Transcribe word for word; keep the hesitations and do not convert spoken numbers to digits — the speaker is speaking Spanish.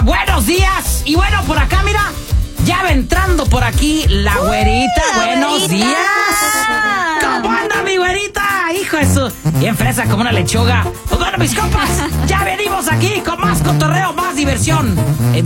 buenos días. Y bueno, por acá, mira, ya va entrando por aquí la güerita. la Buenos güerita. días. ¿Cómo anda mi güerita? Hijo de su... Bien fresa como una lechuga. Pues bueno, mis compas, ya venimos aquí con más cotorreo, más diversión. En